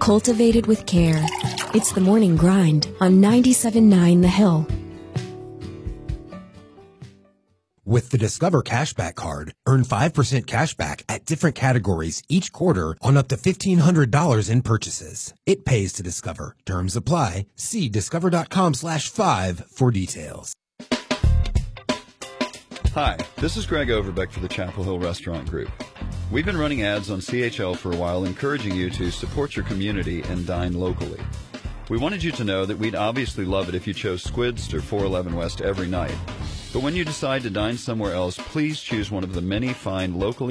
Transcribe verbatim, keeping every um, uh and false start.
cultivated with care. It's the morning grind on ninety-seven point nine The Hill. With the Discover Cashback Card, earn five percent cashback at different categories each quarter on up to fifteen hundred dollars in purchases. It pays to Discover. Terms apply. See discover.com slash five for details. Hi, this is Greg Overbeck for the Chapel Hill Restaurant Group. We've been running ads on C H L for a while encouraging you to support your community and dine locally. We wanted you to know that we'd obviously love it if you chose Squid's or four eleven West every night. But when you decide to dine somewhere else, please choose one of the many fine locally